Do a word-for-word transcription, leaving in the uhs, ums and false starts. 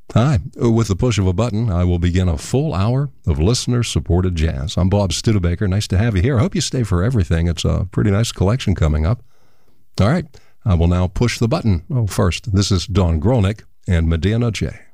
Hi. With the push of a button, I will begin a full hour of listener-supported jazz. I'm Bob Studebaker. Nice to have you here. I hope you stay for everything. It's a pretty nice collection coming up. All right. I will now push the button. Oh, first, this is Don Grolnick and Medina J.